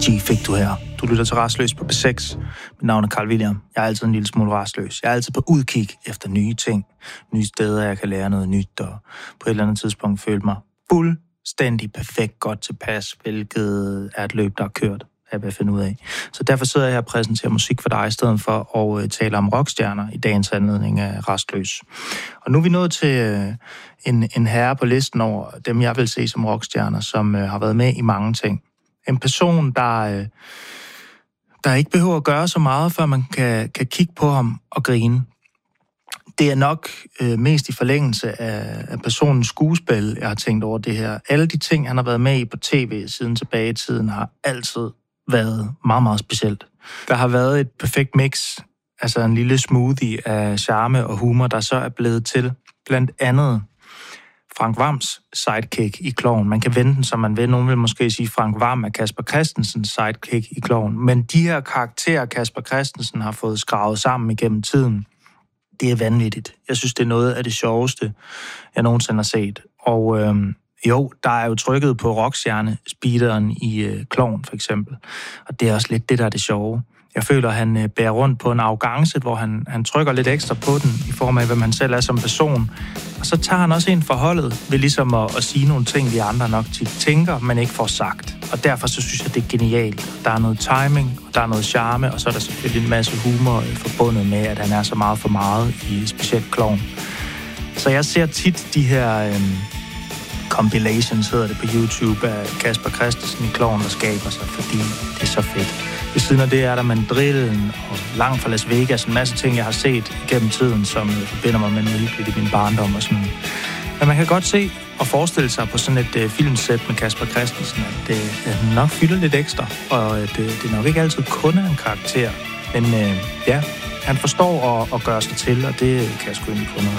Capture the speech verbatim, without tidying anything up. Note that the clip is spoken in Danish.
G fik du her. Du lytter til Rastløs på B seks. Mit navn er Carl William. Jeg er altid en lille smule rastløs. Jeg er altid på udkig efter nye ting. Nye steder, jeg kan lære noget nyt, og på et eller andet tidspunkt føle mig fuldstændig perfekt godt tilpas, hvilket er et løb, der er kørt, jeg vil finde ud af. Så derfor sidder jeg her og præsenterer musik for dig, i stedet for at uh, tale om rockstjerner i dagens anledning af Rastløs. Og nu er vi nået til uh, en, en herre på listen over dem, jeg vil se som rockstjerner, som uh, har været med i mange ting. En person, der, uh, der ikke behøver at gøre så meget, før man kan, kan kigge på ham og grine. Det er nok øh, mest i forlængelse af, af personens skuespil, jeg har tænkt over det her. Alle de ting, han har været med i på tv siden tilbage i tiden, har altid været meget, meget specielt. Der har været et perfekt mix, altså en lille smoothie af charme og humor, der så er blevet til blandt andet Frank Hvams sidekick i Klovn. Man kan vende den, som man vil. Nogen vil måske sige, Frank Hvam er Kasper Christensens sidekick i Klovn. Men de her karakterer, Kasper Christensen har fået skravet sammen igennem tiden, det er vanvittigt. Jeg synes, det er noget af det sjoveste, jeg nogensinde har set. Og øhm, jo, der er jo trykket på rockstjerne-speederen i øh, Klovn, for eksempel. Og det er også lidt det, der er det sjove. Jeg føler, at han øh, bærer rundt på en arrogance, hvor han, han trykker lidt ekstra på den, i form af, hvem han selv er som person. Og så tager han også ind forholdet ved ligesom at, at sige nogle ting, vi andre nok tit tænker, men ikke får sagt. Og derfor så synes jeg, det er genialt. Der er noget timing, og der er noget charme, og så er der selvfølgelig en masse humor øh, forbundet med, at han er så meget for meget i specielt Klovn. Så jeg ser tit de her øh, compilations, hedder det på YouTube, af Kasper Christensen i Klovn, der skaber sig, fordi det er så fedt. Ved siden af det er der Mandrillen og Langt fra Las Vegas, en masse ting, jeg har set gennem tiden, som forbinder mig med noget hyggeligt i min barndom og sådan. Men man kan godt se og forestille sig på sådan et uh, filmsæt med Kasper Christensen, at det uh, nok fylder lidt ekstra, og at uh, det nok ikke altid kun er en karakter. Men uh, ja, han forstår at, at gøre sig til, og det kan jeg sgu egentlig kun